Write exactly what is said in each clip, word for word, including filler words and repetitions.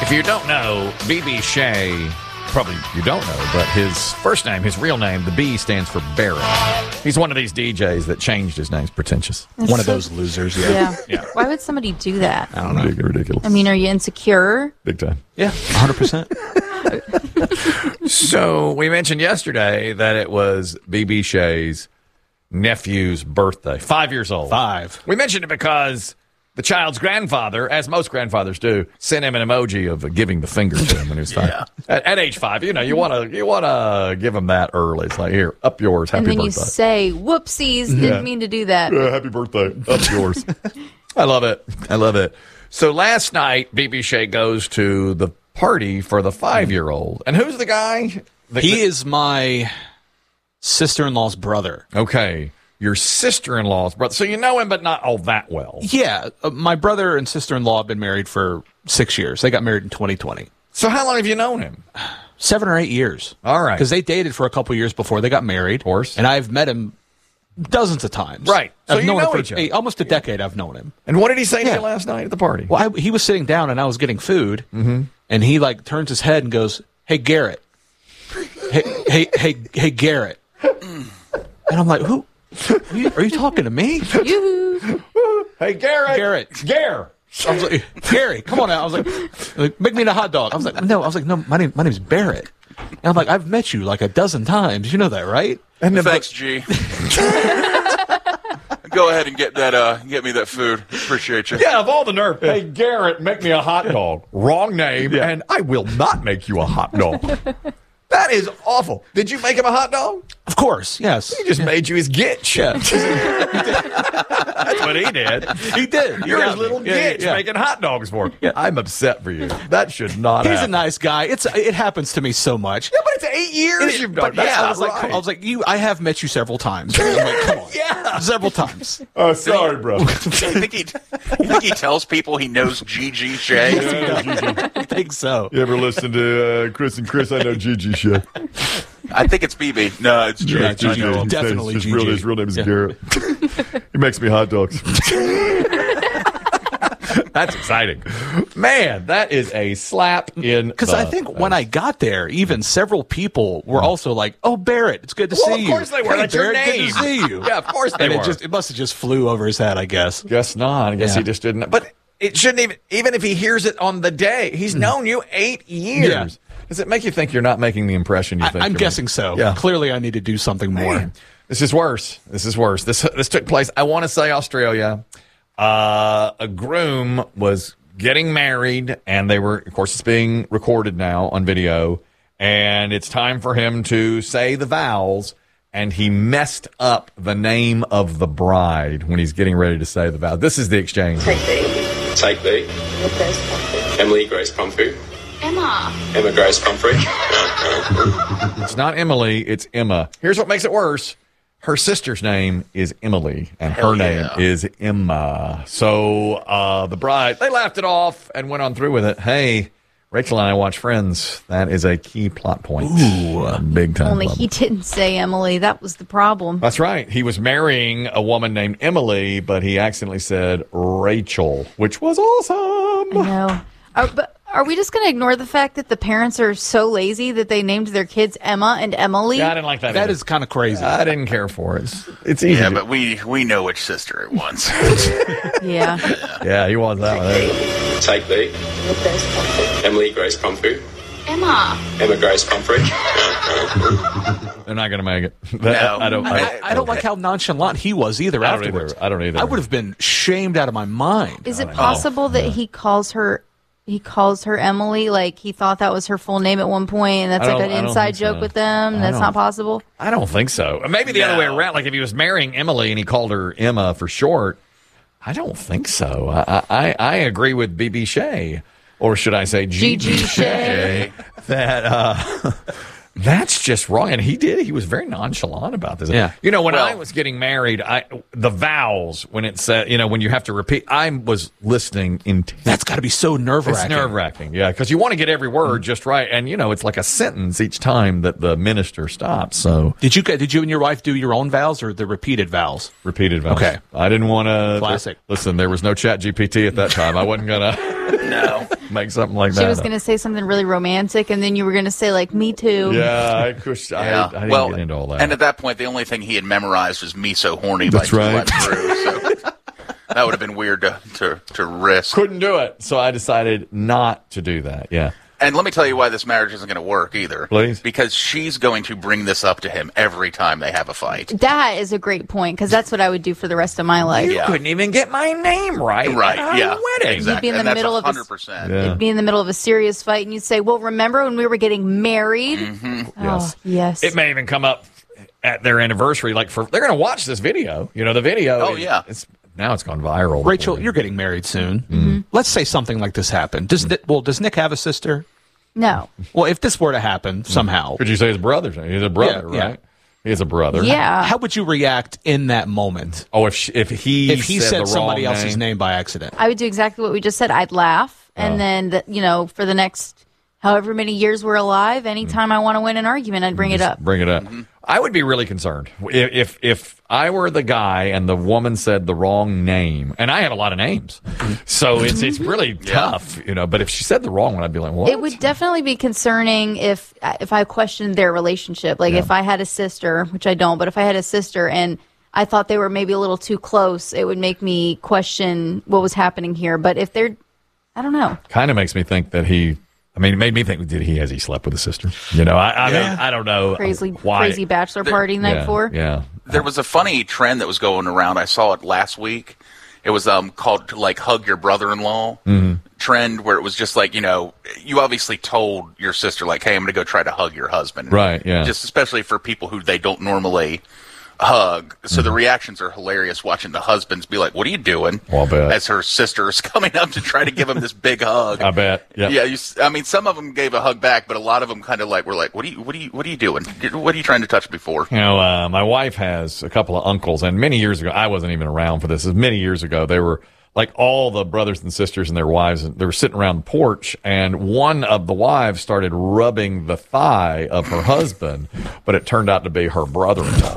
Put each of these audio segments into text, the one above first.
If you don't know, B B Shea, probably you don't know, but his first name, his real name, the B stands for Barrett. He's one of these D Js that changed his name. He's pretentious. That's one so, of those losers, yeah. Yeah. Yeah. Why would somebody do that? I don't know. Ridiculous. I mean, are you insecure? Big time. Yeah, one hundred percent. So we mentioned yesterday that it was B B Shea's nephew's birthday, five years old. Five. We mentioned it because the child's grandfather, as most grandfathers do, sent him an emoji of uh, giving the finger to him when he was five. Yeah. At, at age five, you know, you want to you want to give him that early. It's like, here, up yours, happy and then birthday. you say, whoopsies, didn't Yeah. mean to do that. Yeah, happy birthday, up yours. I love it. I love it. So last night, B B Shea goes to the party for the five-year-old. And who's the guy? The, He the- is my sister-in-law's brother. Okay. Your sister-in-law's brother. So you know him, but not all that well. Yeah, uh, my brother and sister-in-law have been married for six years. They got married in twenty twenty. So how long have you known him? Seven or eight years. All right. Because they dated for a couple years before they got married. Of course. And I've met him dozens of times. Right. So I've you known know him each for other. eight, almost a decade. I've known him. And what did he say to Yeah. you last night at the party? Well, I, he was sitting down and I was getting food, mm-hmm. and he like turns his head and goes, "Hey, Garrett. hey, hey, hey, hey, Garrett." And I'm like, "Who? Are you, are you talking to me?" You. Hey, Garrett. Garrett. Gare. I was like, "Gary, come on out." I was like, like, "Make me a hot dog." I was like, "No." I was like, "No, my name, my name's Barrett." And I'm like, "I've met you like a dozen times. You know that, right?" And then, Thanks, G. Go ahead and get that. Uh, get me that food. Appreciate you. yeah, of all the nerve. Hey, Garrett, make me a hot dog. Wrong name, and I will not make you a hot dog. That is awful. Did you make him a hot dog? Of course, yes. He just made you his gitch. Yeah. That's what he did. He did. He You're got his me. little Yeah, gitch yeah. making hot dogs for him. I'm upset for you. That should not He's a happen. nice guy. It's it happens to me so much. Yeah, but it's eight years you've done But yeah, That's I was not like, right. I was like, you. I have met you several times. I'm like, come on, Yeah. several times. Oh, sorry, bro. You think he? You think he tells people he knows G G Shea? I think so. You ever listen to uh, Chris and Chris? I know Gigi shit. I think it's B B. No, it's G. Yeah, I Gigi. know him. Definitely his, Gigi. real, his real name is Yeah. Garrett. He makes me hot dogs. That's exciting. Man, that is a slap in Because the I think when I got there, even several people were also like, "Oh, Barrett, it's good to Well, see you." of course they were. Hey, That's your Barrett, name. Good to see you. Yeah, of course they and were. it just it must have just flew over his head, I guess. Guess not. I guess Yeah. he just didn't. But it shouldn't even, even if he hears it on the day, he's known you eight years. Yeah. Does it make you think you're not making the impression you I, think I'm you're guessing making? so. Yeah. Clearly, I need to do something more. Man, this is worse. This is worse. This this took place, I want to say Australia. Uh, a groom was getting married, and they were, of course, it's being recorded now on video, and it's time for him to say the vows, and he messed up the name of the bride when he's getting ready to say the vow. This is the exchange. Take B. Take B. Emily Grace Pumphrey. Emma. Emma Grace Pumphrey. It's not Emily, it's Emma. Here's what makes it worse. Her sister's name is Emily, and her Hell name yeah. is Emma. So uh, the bride, they laughed it off and went on through with it. Hey, Rachel and I watch Friends. That is a key plot point. Ooh, a big time. Only level. he didn't say Emily. That was the problem. That's right. He was marrying a woman named Emily, but he accidentally said Rachel, which was awesome. I know. Are, but are we just going to ignore the fact that the parents are so lazy that they named their kids Emma and Emily? Yeah, I didn't like that. That either. is kind of crazy. I didn't care for it. It's, it's easy. Yeah, to- but we we know which sister it was. Yeah. yeah, he wants that one. Take B. Emily Grace Pumphrey. Emma. Emma Grace Pumphrey. They're not going to make it. No. I don't. I, I, I don't like how nonchalant he was either. I don't afterwards, either. I don't either. I would have been shamed out of my mind. Is it possible that he calls her he calls her Emily, like he thought that was her full name at one point, and that's I like don't- an I don't inside think joke so. with them? I That's don't- not possible? I don't think so. Maybe the other way No. around. Like if he was marrying Emily and he called her Emma for short. I don't think so. I I, I agree with B B Shea, or should I say G G G G Shea, that uh, that's just wrong. And he did. He was very nonchalant about this. Yeah. You know, when Well- I was getting married, I the vows when it said, you know, when you have to repeat, I was listening intently. That's got to be so nerve It's wracking. nerve wracking, yeah, because you want to get every word just right, and you know it's like a sentence each time that the minister stops. So Did you did you and your wife do your own vows or the repeated vows? repeated vows. Okay. I didn't want to. Classic. Listen, there was no Chat G P T at that time. I wasn't gonna. No. Make something like She that. was up. going to say something really romantic, and then you were going to say, like, me too. Yeah, I, pushed, I, Yeah. I didn't well, get into all that. And at that point, the only thing he had memorized was "Me So Horny" That's by right. Glenn Crew. So that would have been weird to, to, to risk. Couldn't do it, so I decided not to do that. Yeah. And let me tell you why this marriage isn't going to work either. Please. Because she's going to bring this up to him every time they have a fight. That is a great point, because that's what I would do for the rest of my life. You Yeah. couldn't even get my name right. Right, at our yeah. wedding. Exactly. You'd be in the and that's middle of a- one hundred percent. Yeah. It'd be in the middle of a serious fight, and you'd say, well, remember when we were getting married? Mm-hmm. Oh, Yes. yes. It may even come up at their anniversary. Like for they're going to watch this video. You know, the video. Oh, is- yeah. It's now it's gone viral. Rachel, you're getting married soon. Mm-hmm. Let's say something like this happened. Does Ni- well, does Nick have a sister? No. Well, if this were to happen somehow, Could you say his brother? He's a brother, Yeah, yeah. right? He's a brother. Yeah. how would you react in that moment Oh, if she, if he if he said, said the somebody wrong else's name, name by accident? I would do exactly what we just said. I'd laugh, and Oh. then, the, you know, for the next however many years we're alive, anytime I want to win an argument, I'd bring it up. bring it up. I would be really concerned if, if if I were the guy and the woman said the wrong name, and I have a lot of names, so it's it's really tough, you know. But if she said the wrong one, I'd be like, what? It would definitely be concerning if if I questioned their relationship. Like Yeah. if I had a sister, which I don't, but if I had a sister and I thought they were maybe a little too close, it would make me question what was happening here. But if they're, I don't know. Kind of makes me think that he. I mean, it made me think, did he has he slept with a sister? You know, I I, Yeah. mean, I don't know Crazy, why. crazy bachelor party the night yeah, before. Yeah, There was a funny trend that was going around. I saw it last week. It was um called like "Hug Your Brother-in-Law" Mm-hmm. trend, where it was just like, you know, you obviously told your sister like, "Hey, I'm going to go try to hug your husband." Right, yeah. Just especially for people who they don't normally hug. So Mm-hmm. the reactions are hilarious. Watching the husbands be like, "What are you doing?" Well, I bet. As her sister is coming up to try to give him this big hug. I bet. Yep. Yeah, you, s- I mean, some of them gave a hug back, but a lot of them kind of like were like, "What are you? What are you? What are you doing? What are you trying to touch me for?" You know, uh, my wife has a couple of uncles, and many years ago, I wasn't even around for this. It was many years ago, they were like all the brothers and sisters and their wives, and they were sitting around the porch, and one of the wives started rubbing the thigh of her husband, but it turned out to be her brother-in-law.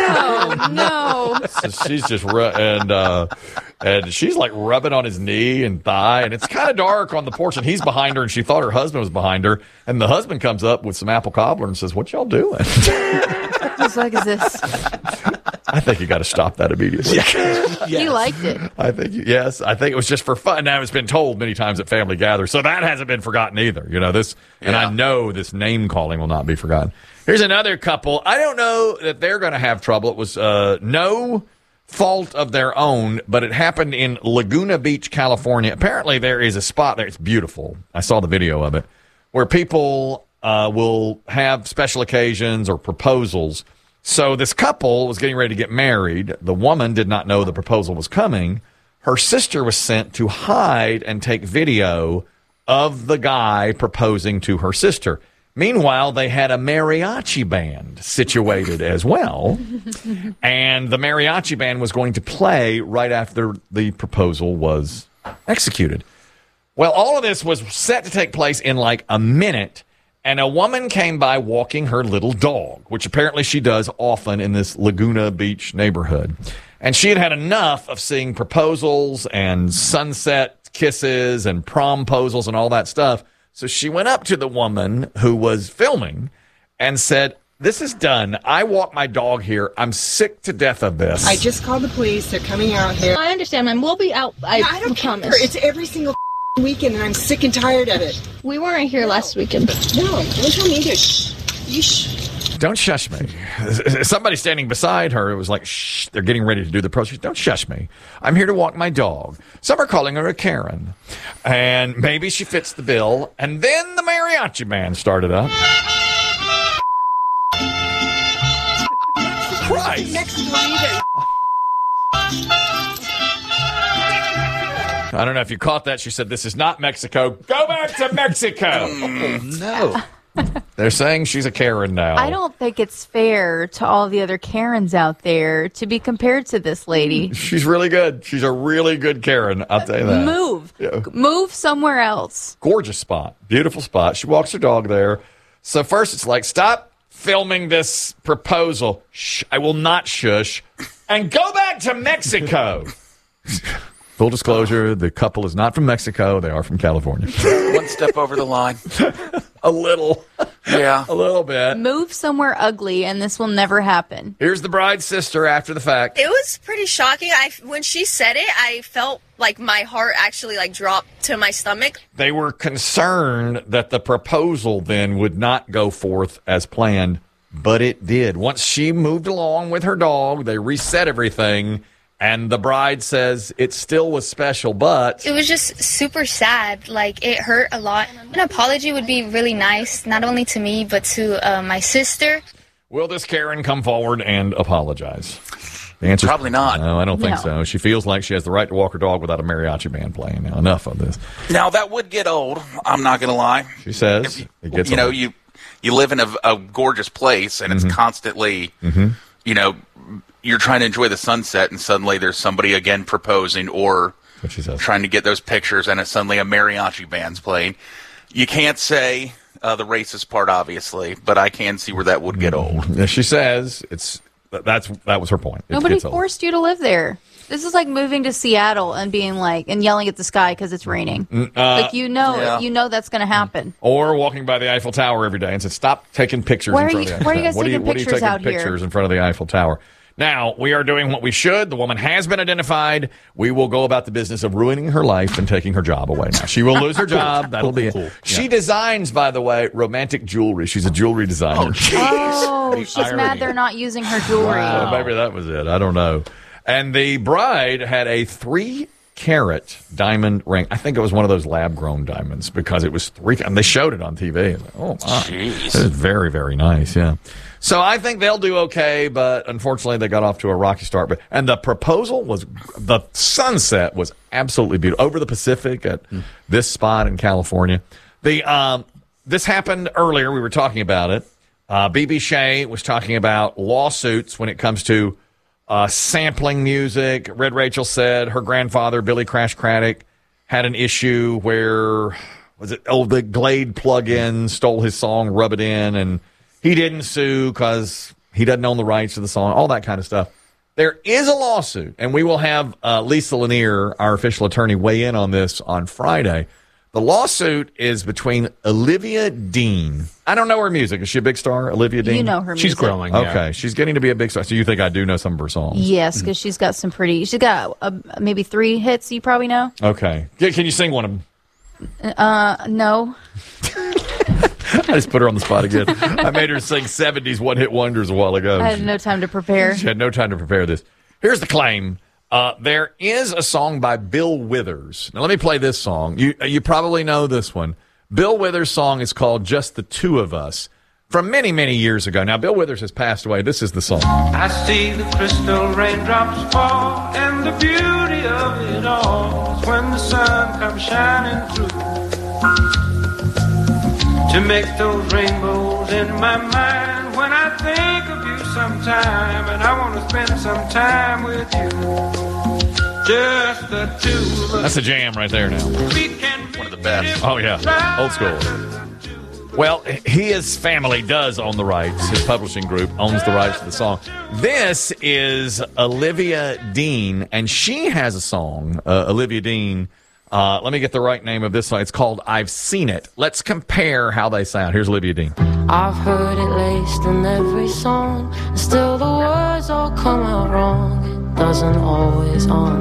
Oh no! So she's just ru- and uh, and she's like rubbing on his knee and thigh, and it's kind of dark on the porch, and he's behind her, and she thought her husband was behind her, and the husband comes up with some apple cobbler and says, "What y'all doing?" What the fuck is this? I think you got to stop that immediately. He liked it. I think yes, I think it was just for fun. Now it's been told many times at family gatherings, so that hasn't been forgotten either. You know this, and I Yeah. know this name calling will not be forgotten. Here's another couple. I don't know that they're going to have trouble. It was uh, no fault of their own, but it happened in Laguna Beach, California. Apparently, there is a spot there. It's beautiful. I saw the video of it, where people uh, will have special occasions or proposals. So this couple was getting ready to get married. The woman did not know the proposal was coming. Her sister was sent to hide and take video of the guy proposing to her sister. Meanwhile, they had a mariachi band situated as well. And the mariachi band was going to play right after the proposal was executed. Well, all of this was set to take place in like a minute. And a woman came by walking her little dog, which apparently she does often in this Laguna Beach neighborhood. And she had had enough of seeing proposals and sunset kisses and promposals and all that stuff. So she went up to the woman who was filming and said, "This is done. I walk my dog here. I'm sick to death of this." I just called the police. They're coming out here. I understand, ma'am. We'll be out. I, I don't care. promise. It's every single weekend, and I'm sick and tired of it. We weren't here last weekend. No, don't tell me to shh. You shh. Don't shush me. Somebody standing beside her, it was like, shh, they're getting ready to do the process. Don't shush me. I'm here to walk my dog. Some are calling her a Karen. And maybe she fits the bill. And then the mariachi band started up. Christ. Next door either. I don't know if you caught that. She said, "This is not Mexico. Go back to Mexico." No. They're saying she's a Karen now. I don't think it's fair to all the other Karens out there to be compared to this lady. She's really good. She's a really good Karen. I'll tell you that. Move. Yeah. Move somewhere else. Gorgeous spot. Beautiful spot. She walks her dog there. So first it's like, stop filming this proposal. Shh, I will not shush. And go back to Mexico. Full disclosure, the couple is not from Mexico. They are from California. One step over the line. A little. Yeah. A little bit. Move somewhere ugly, and this will never happen. Here's the bride's sister after the fact. It was pretty shocking. I when she said it, I felt like my heart actually like dropped to my stomach. They were concerned that the proposal then would not go forth as planned, but it did. Once she moved along with her dog, they reset everything. And the bride says it still was special, but... It was just super sad. Like, it hurt a lot. An apology would be really nice, not only to me, but to uh, my sister. Will this Karen come forward and apologize? The answer Probably not. No, I don't think No. so. She feels like she has the right to walk her dog without a mariachi band playing. Now, enough of this. Now, that would get old. I'm not going to lie. She says it gets You know, old. you you live in a, a gorgeous place, and Mm-hmm. it's constantly, you know, you're trying to enjoy the sunset, and suddenly there's somebody again proposing or That's what she says. trying to get those pictures, and it's suddenly a mariachi band's playing. You can't say uh, the racist part, obviously, but I can see where that would get old. Yeah, she says it's that's that was her point. It Nobody gets old. forced you to live there. This is like moving to Seattle and being like and yelling at the sky because it's raining. like you know, yeah. you know that's going to happen. Or walking by the Eiffel Tower every day and said, "Stop taking pictures Why in are front you- of the why Eiffel are you guys Tower. What are you, taking what are you pictures taking out here?" pictures in front of the Eiffel Tower?" Now, we are doing what we should. The woman has been identified. We will go about the business of ruining her life and taking her job away now. She will lose her job. That'll be it. Cool. She designs, by the way, romantic jewelry. She's a jewelry designer. Oh, she's irony. mad they're not using her jewelry. Uh, maybe that was it. I don't know. And the bride had a three carat diamond ring. I think it was one of those lab grown diamonds because it was three. And they showed it on T V. Like, oh, my. Jeez. It is very, very nice. Yeah. So I think they'll do okay, but unfortunately they got off to a rocky start. But and the proposal was the sunset was absolutely beautiful over the Pacific at this spot in California. The um, this happened earlier. We were talking about it. Uh, B B Shea was talking about lawsuits when it comes to uh, sampling music. Red Rachel said her grandfather Billy Crash Craddock had an issue where was it? Oh, the Glade plug-in stole his song, Rub It In, and he didn't sue because he doesn't own the rights to the song, all that kind of stuff. There is a lawsuit, and we will have uh, Lisa Lanier, our official attorney, weigh in on this on Friday. The lawsuit is between Olivia Dean. I don't know her music. Is she a big star, Olivia Dean? You know her music. She's growing. yeah. Okay, she's getting to be a big star. So you think I do know some of her songs? Yes, because she's got some pretty. She's got uh, maybe three hits. You probably know. Okay. Can can you sing one of them? Uh, no. I just put her on the spot again. I made her sing seventies one-hit wonders a while ago. I had no time to prepare. She had no time to prepare this. Here's the claim. Uh, there is a song by Bill Withers. Now, let me play this song. You you probably know this one. Bill Withers' song is called Just the Two of Us from many, many years ago. Now, Bill Withers has passed away. This is the song. I see the crystal raindrops fall, and the beauty of it all is when the sun comes shining through to make those rainbows in my mind when I think of you sometime, and I want to spend some time with you. Just the two of us. That's a jam right there now. We can One of the best. Oh, yeah. Old school. Well, his family does own the rights. His publishing group owns the rights to the song. This is Olivia Dean, and she has a song, uh, Olivia Dean. Uh, let me get the right name of this song. It's called I've Seen It. Let's compare how they sound. Here's Olivia Dean. I've heard it laced in every song, and still the words all come out wrong. It doesn't always on